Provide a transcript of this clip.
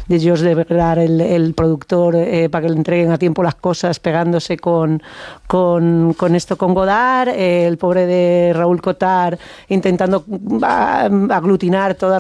de George de Vergara, el productor, para que le entreguen a tiempo las cosas, pegándose con Godard, el pobre de Raúl Cotard intentando aglutinar todas